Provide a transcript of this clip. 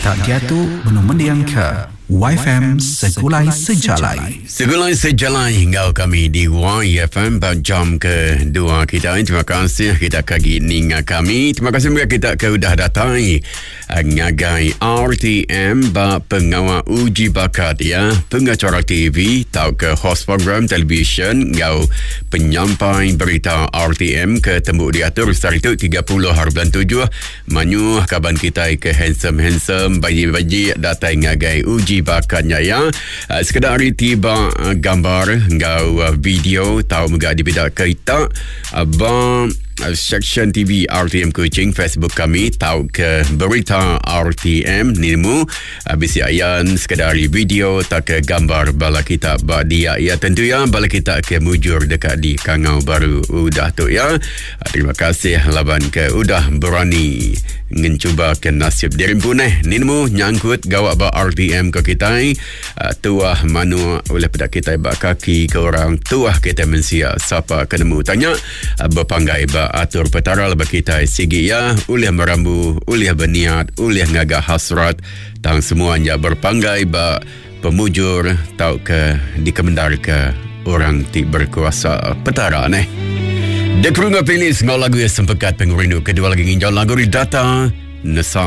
Tak jatuh mendiang ke YFM Segulai Sejalai. Segulai Sejalai ngau kami di YFM pada jam kedua kita. Terima kasih kita kagi ninga kami. Terima kasih juga kita sudah datangi ngagai RTM ba pengawal uji bakat ya, pengacara TV tau ke host program televisyen ngau penyampai berita RTM ke tembuk diatur start itu 30 hari bulan 7 manyu kaban kita ke handsome bayi datang ngagai uji bakatnya ya. Sekedar tiba gambar ngau video tahu juga di bidang kita abang section TV RTM Kuching Facebook kami tahu ke berita RTM nimu bisi ayan sekedar video tak ke gambar bala kita dia ya tentu ya bala kita ke mujur dekat di Kangau Baru udah tu ya. Terima kasih laban ke udah berani mencuba ke nasib diri puneh nimu nyangkut gawak ba RTM ke kita tuah manu oleh pada kita ba kaki ke orang tuah kita mensia siapa kenemu tanya berpanggai ba atur petara lebih kita sigi ya ulih merambu ulih berniat ulih ngagak hasrat tang semuanya berpanggai ba pemujur tau ke dikemendar ke orang ti berkuasa petara neh. Dekrunga pilih ngau lagu yang sempekat pengurindu kedua lagi nginjau lagu data Nesa